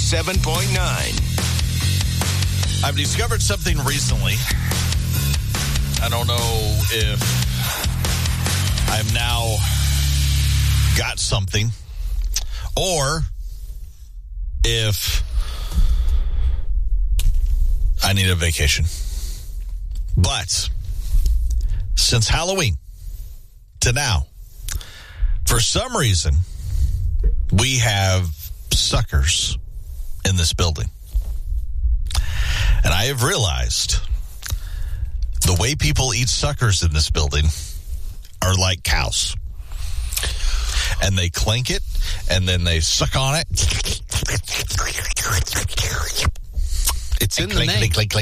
97.9. I've discovered something recently. I don't know if I've now got something or if I need a vacation. But since Halloween to now, for some reason, we have suckers in this building. And I have realized the way people eat suckers in this building are like cows. And they clink it, and then they suck on it. It's in the name. Clink.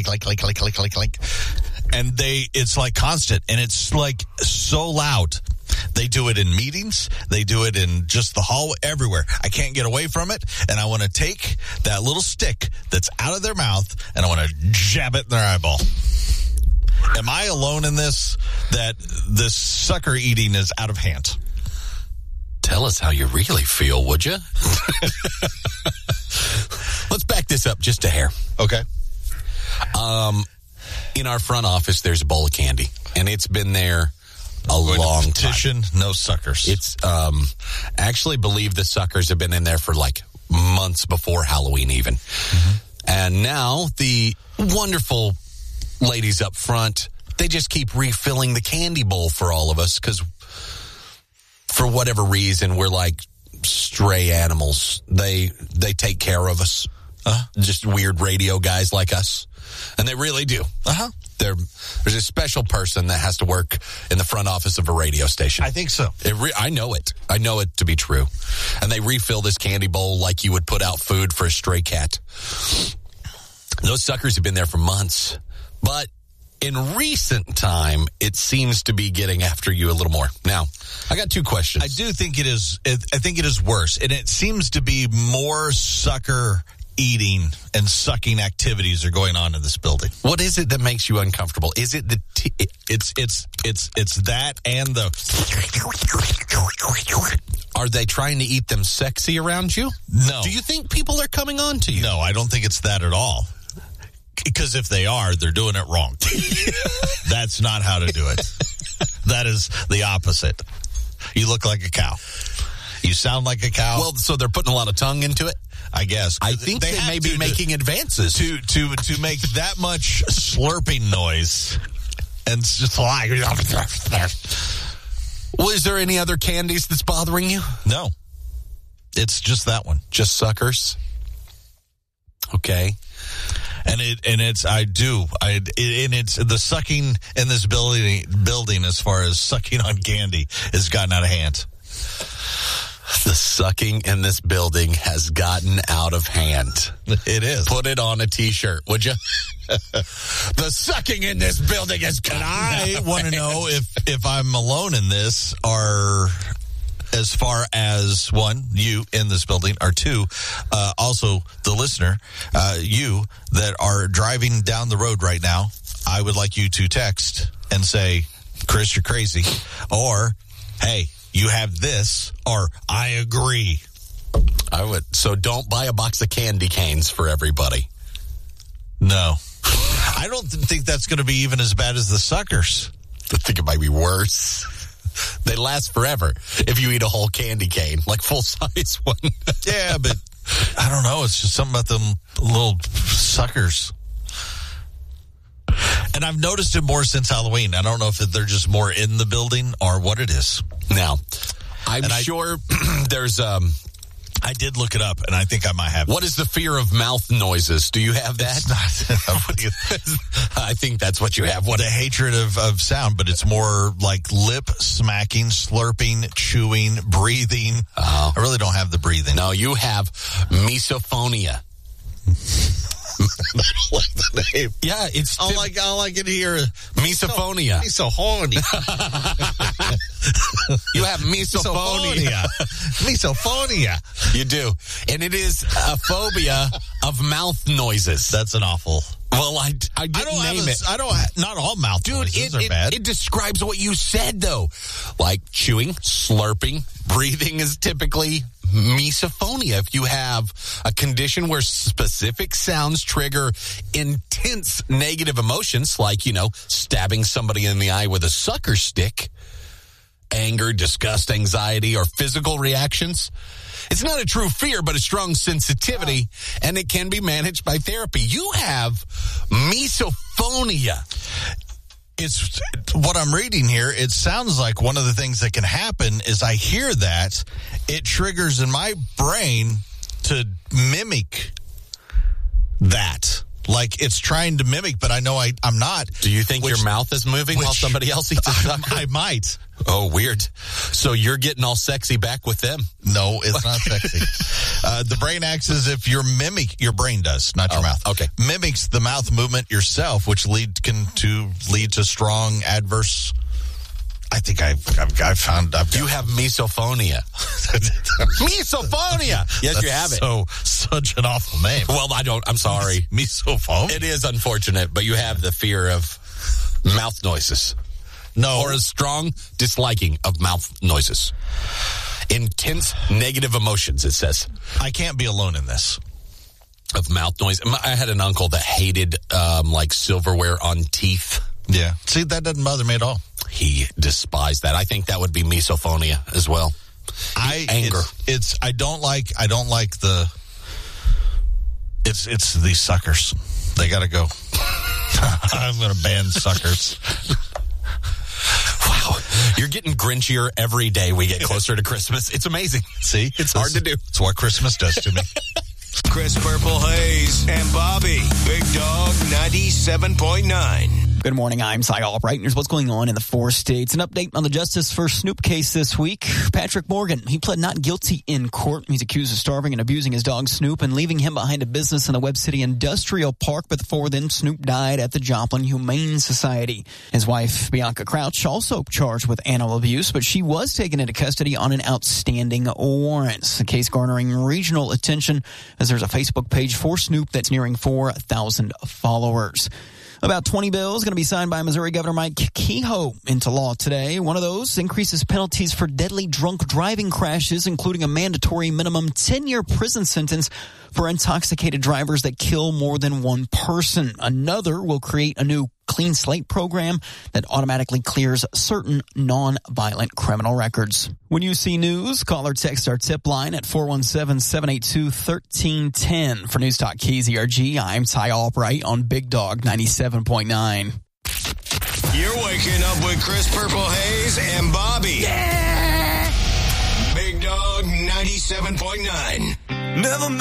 And it's like constant, and it's like so loud. They do it in meetings. They do it in just the hallway, everywhere. I can't get away from it, and I want to take that little stick that's out of their mouth, and I want to jab it in their eyeball. Am I alone in this, that this sucker eating is out of hand? Tell us how you really feel, would you? Let's back this up just a hair. Okay. In our front office, there's a bowl of candy, and it's been there a long petition, time. No suckers. It's actually believe the suckers have been in there for like months before Halloween even. Mm-hmm. And now the wonderful ladies up front, they just keep refilling the candy bowl for all of us because for whatever reason, we're like stray animals. They take care of us. Just weird radio guys like us. And they really do. There's a special person that has to work in the front office of a radio station. I think so. I know it. I know it to be true. And they refill this candy bowl like you would put out food for a stray cat. Those suckers have been there for months. But in recent time, it seems to be getting after you a little more. Now, I got two questions. I do think it is. I think it is worse. And it seems to be more sucker eating and sucking activities are going on in this building. What is it that makes you uncomfortable? Is it the it's that and the Are they trying to eat them sexy around you? No. Do you think people are coming on to you? No, I don't think it's that at all. Because if they are, they're doing it wrong. That's not how to do it. That is the opposite. You look like a cow. You sound like a cow. Well, so they're putting a lot of tongue into it? I guess. I think they may be making advances. To make that much slurping noise. And it's just like... Well, is there any other candies that's bothering you? No. It's just that one. Just suckers? Okay. And it's the sucking in this building as far as sucking on candy has gotten out of hand. The sucking in this building has gotten out of hand. It is. Put it on a T-shirt, would you? The sucking in this building has gotten out of hand. I want to know if I'm alone in this, or as far as one, you in this building, or two, also the listener, you that are driving down the road right now, I would like you to text and say, Chris, you're crazy, or, hey, you have this, or I agree. I would. So don't buy a box of candy canes for everybody. No. I don't think that's going to be even as bad as the suckers. I think it might be worse. They last forever if you eat a whole candy cane, like full-size one. Yeah, but I don't know. It's just something about them little suckers. And I've noticed it more since Halloween. I don't know if they're just more in the building or what it is. Now, I'm sure there's... I did look it up, and I think I might have. What is the fear of mouth noises? Do you have that? I think that's what you have. What a hatred of sound, but it's more like lip smacking, slurping, chewing, breathing. I really don't have the breathing. No, you have misophonia. The name. Yeah, it's all I can hear. Misophonia. Misophonia. You have misophonia. Misophonia. You do. And it is a phobia of mouth noises. That's an awful. Well, Well, I didn't name it. Not all mouth noises are bad. It describes what you said, though. Like chewing, slurping, breathing is typically misophonia. If you have a condition where specific sounds trigger intense negative emotions, like, stabbing somebody in the eye with a sucker stick, anger, disgust, anxiety, or physical reactions, it's not a true fear, but a strong sensitivity, and it can be managed by therapy. You have misophonia. It's what I'm reading here. It sounds like one of the things that can happen is I hear that it triggers in my brain to mimic that. Like it's trying to mimic, but I know I'm not. Do you think your mouth is moving while somebody else eats a sucker? I might. Oh, weird. So you're getting all sexy back with them? No, it's not sexy. The brain acts as if your brain does, not your mouth. Okay. Mimics the mouth movement yourself, which can lead to strong adverse. I think I've found. You have misophonia. Misophonia. Yes, you have it. So such an awful name. Well, I'm sorry. Misophonia. It is unfortunate, but you have the fear of mouth noises. No. Or a strong disliking of mouth noises. Intense negative emotions, it says. I can't be alone in this. Of mouth noise. I had an uncle that hated silverware on teeth. Yeah. See, that doesn't bother me at all. He despised that. I think that would be misophonia as well. Anger. I don't like the. It's these suckers. They got to go. I'm going to ban suckers. Wow. You're getting grinchier every day we get closer to Christmas. It's amazing. See? It's hard to do. It's what Christmas does to me. Chris Purple Hayes and Bobby. Big Dog 97.9. Good morning, I'm Cy Albright. Here's what's going on in the 4 states. An update on the Justice for Snoop case this week. Patrick Morgan, he pled not guilty in court. He's accused of starving and abusing his dog Snoop and leaving him behind a business in the Webb City Industrial Park. But before then, Snoop died at the Joplin Humane Society. His wife, Bianca Crouch, also charged with animal abuse, but she was taken into custody on an outstanding warrant. The case garnering regional attention as there's a Facebook page for Snoop that's nearing 4,000 followers. About 20 bills going to be signed by Missouri Governor Mike Kehoe into law today. One of those increases penalties for deadly drunk driving crashes, including a mandatory minimum 10-year prison sentence for intoxicated drivers that kill more than one person. Another will create a new clean slate program that automatically clears certain non-violent criminal records. When you see news, call or text our tip line at 417-782-1310. For News Talk KZRG, I'm Ty Albright on Big Dog 97.9. You're waking up with Chris Purple Hayes and Bobby. Yeah! Big Dog 97.9. Never